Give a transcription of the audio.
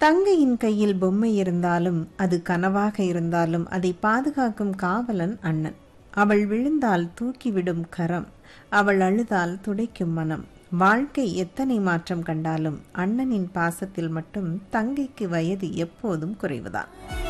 தங்கையின் கையில் பொம்மை இருந்தாலும் அது கனவாக இருந்தாலும் அதை பாதுகாக்கும் காவலன் அண்ணன். அவள் விழுந்தால் தூக்கிவிடும் கரம், அவள் அழுதால் துடைக்கும் மனம். வாழ்க்கை எத்தனை மாற்றம் கண்டாலும் அண்ணனின் பாசத்தில் மட்டும் தங்கைக்கு வயது எப்போதும் குறைவுதான்.